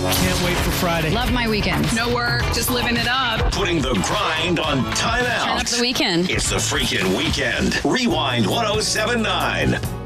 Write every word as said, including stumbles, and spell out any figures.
Can't wait for Friday. Love my weekends. No work, just living it up. Putting the grind on timeout. Turn up the weekend. It's the freaking weekend. Rewind one oh seven point nine.